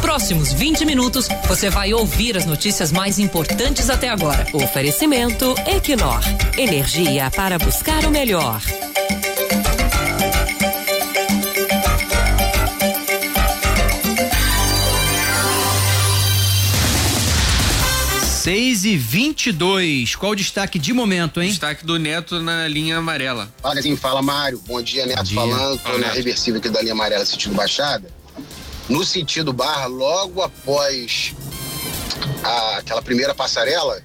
próximos 20 minutos, você vai ouvir as notícias mais importantes até agora. Oferecimento Equinor. Energia para buscar o melhor. 6h22. Qual o destaque de momento, hein? Destaque do Neto na linha amarela. Olha assim, fala Mário. Bom dia, Neto. Bom dia. Falando, tô na reversível aqui da linha amarela, sentido Baixada. No sentido Barra, logo após aquela primeira passarela,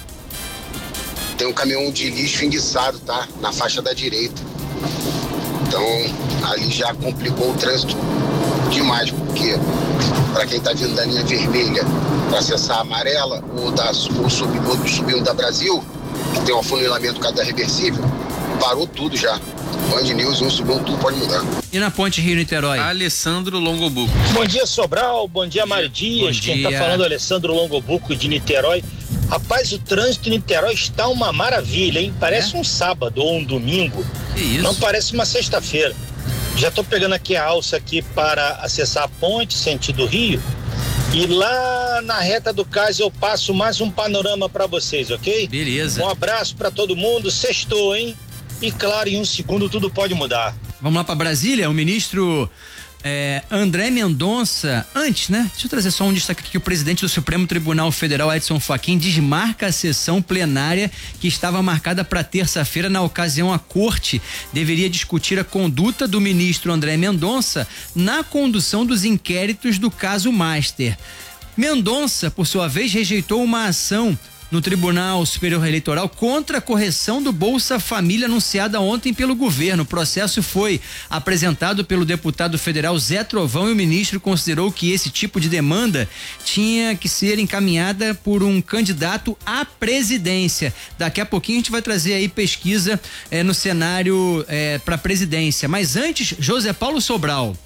tem um caminhão de lixo enguiçado, tá? Na faixa da direita. Então, ali já complicou o trânsito demais, porque para quem tá vindo da linha vermelha para acessar a amarela ou subindo da Brasil, que tem um afunilamento por causa da reversível, parou tudo já. Band News 1 subiu tudo, pode mudar. E na ponte Rio-Niterói? Alessandro Longobuco. Bom dia, Sobral. Bom dia, Mário Dias. Quem tá falando é Alessandro Longobuco de Niterói. Rapaz, o trânsito em Niterói está uma maravilha, hein? Parece um sábado ou um domingo. Que isso? Não parece uma sexta-feira. Já tô pegando aqui a alça aqui para acessar a ponte, sentido Rio. E lá na reta do cais eu passo mais um panorama para vocês, ok? Beleza. Um abraço para todo mundo. Sextou, hein? E claro, em um segundo tudo pode mudar. Vamos lá para Brasília, o ministro André Mendonça, antes, né? Deixa eu trazer só um destaque aqui, que o presidente do Supremo Tribunal Federal, Edson Fachin, desmarca a sessão plenária que estava marcada para terça-feira. Na ocasião, a corte deveria discutir a conduta do ministro André Mendonça na condução dos inquéritos do caso Master. Mendonça, por sua vez, rejeitou uma ação no Tribunal Superior Eleitoral contra a correção do Bolsa Família anunciada ontem pelo governo. O processo foi apresentado pelo deputado federal Zé Trovão e o ministro considerou que esse tipo de demanda tinha que ser encaminhada por um candidato à presidência. Daqui a pouquinho a gente vai trazer aí pesquisa no cenário para presidência. Mas antes, José Paulo Sobral,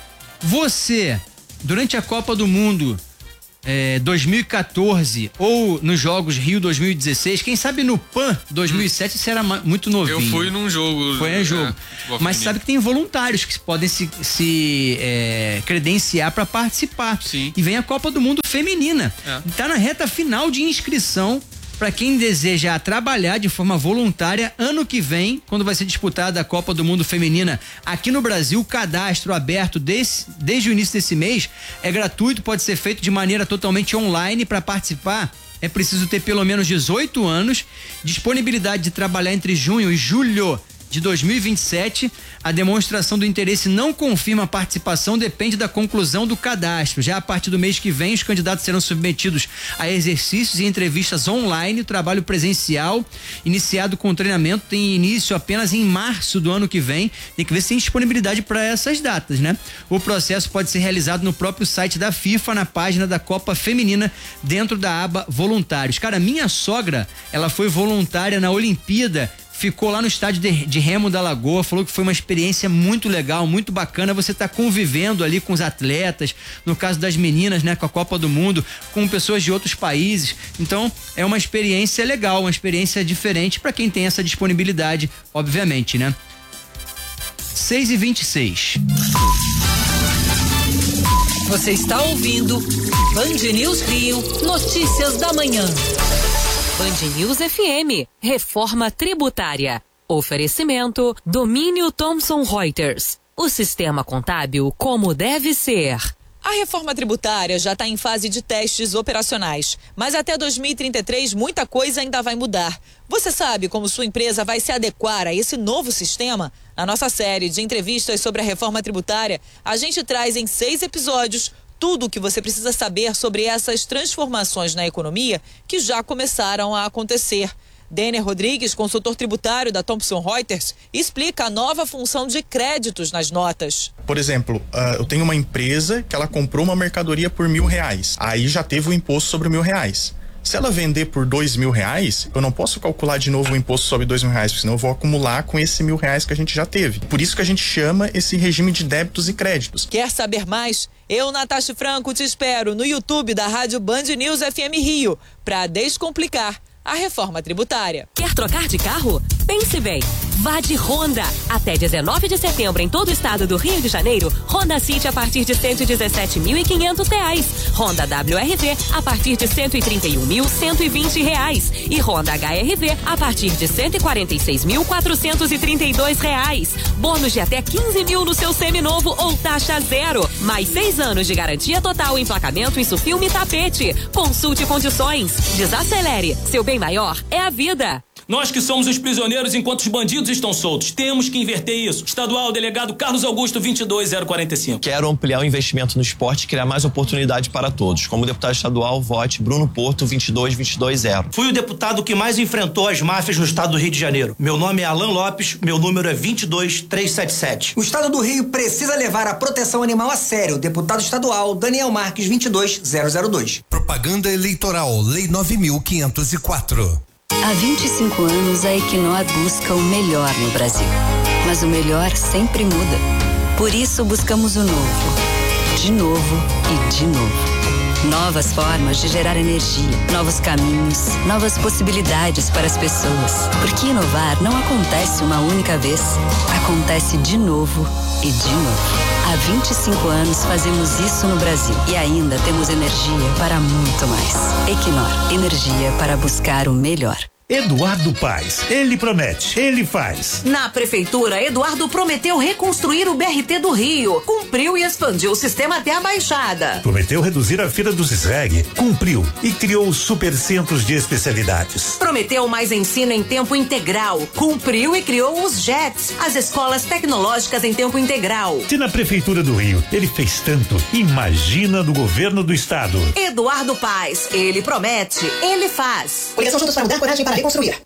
você, durante a Copa do Mundo 2014 ou nos Jogos Rio 2016, quem sabe no PAN 2007 você era muito novinho. Eu fui num jogo. Foi em jogo. Mas sabe que tem voluntários que podem se credenciar para participar. Sim. E vem a Copa do Mundo Feminina. Tá na reta final de inscrição para quem deseja trabalhar de forma voluntária ano que vem, quando vai ser disputada a Copa do Mundo Feminina aqui no Brasil. O cadastro aberto desde o início desse mês é gratuito, pode ser feito de maneira totalmente online. Para participar é preciso ter pelo menos 18 anos, disponibilidade de trabalhar entre junho e julho de 2027. A demonstração do interesse não confirma a participação, depende da conclusão do cadastro. Já a partir do mês que vem, os candidatos serão submetidos a exercícios e entrevistas online. O trabalho presencial, iniciado com treinamento, tem início apenas em março do ano que vem. Tem que ver se tem disponibilidade para essas datas, né? O processo pode ser realizado no próprio site da FIFA, na página da Copa Feminina, dentro da aba voluntários. Cara, minha sogra, ela foi voluntária na Olimpíada, ficou lá no estádio de Remo da Lagoa, falou que foi uma experiência muito legal, muito bacana. Você tá convivendo ali com os atletas, no caso das meninas, né, com a Copa do Mundo, com pessoas de outros países. Então, é uma experiência legal, uma experiência diferente para quem tem essa disponibilidade, obviamente, né? 6h26. Você está ouvindo Band News Rio, notícias da manhã. Band News FM, reforma tributária. Oferecimento, Domínio Thomson Reuters. O sistema contábil como deve ser. A reforma tributária já está em fase de testes operacionais, mas até 2033 muita coisa ainda vai mudar. Você sabe como sua empresa vai se adequar a esse novo sistema? Na nossa série de entrevistas sobre a reforma tributária, a gente traz em 6 episódios tudo o que você precisa saber sobre essas transformações na economia que já começaram a acontecer. Denner Rodrigues, consultor tributário da Thomson Reuters, explica a nova função de créditos nas notas. Por exemplo, eu tenho uma empresa que ela comprou uma mercadoria por R$1.000. Aí já teve o imposto sobre R$1.000. Se ela vender por R$2.000, eu não posso calcular de novo o imposto sobre R$2.000, porque senão eu vou acumular com esse R$1.000 que a gente já teve. Por isso que a gente chama esse regime de débitos e créditos. Quer saber mais? Eu, Natasha Franco, te espero no YouTube da Rádio Band News FM Rio para descomplicar a reforma tributária. Quer trocar de carro? Pense bem. Vá de Honda. Até 19 de setembro em todo o estado do Rio de Janeiro, Honda City a partir de R$117.500. Honda WRV a partir de R$131.120 e Honda HRV a partir de R$146.432. Bônus de até 15 mil no seu seminovo ou taxa zero. Mais 6 anos de garantia total, emplacamento, isso filme e tapete. Consulte condições. Desacelere. Seu bem maior é a vida. Nós que somos os prisioneiros enquanto os bandidos estão soltos. Temos que inverter isso. Estadual, delegado Carlos Augusto, 22045. Quero ampliar o investimento no esporte e criar mais oportunidade para todos. Como deputado estadual, vote Bruno Porto, 22220. Fui o deputado que mais enfrentou as máfias no estado do Rio de Janeiro. Meu nome é Alan Lopes, meu número é 22377. O estado do Rio precisa levar a proteção animal a sério. Deputado estadual Daniel Marques, 22002. Propaganda eleitoral, Lei 9.504. Há 25 anos, a Equinor busca o melhor no Brasil. Mas o melhor sempre muda. Por isso, buscamos o novo. De novo e de novo. Novas formas de gerar energia, novos caminhos, novas possibilidades para as pessoas. Porque inovar não acontece uma única vez. Acontece de novo e de novo. Há 25 anos fazemos isso no Brasil e ainda temos energia para muito mais. Equinor, energia para buscar o melhor. Eduardo Paes, ele promete, ele faz. Na prefeitura, Eduardo prometeu reconstruir o BRT do Rio, cumpriu e expandiu o sistema até a Baixada. Prometeu reduzir a fila dos SREG, cumpriu e criou os supercentros de especialidades. Prometeu mais ensino em tempo integral, cumpriu e criou os JETs, as escolas tecnológicas em tempo integral. Se na prefeitura do Rio ele fez tanto, imagina no governo do estado. Eduardo Paes, ele promete, ele faz. Coligação Juntos para Mudar, coragem para reconstruir.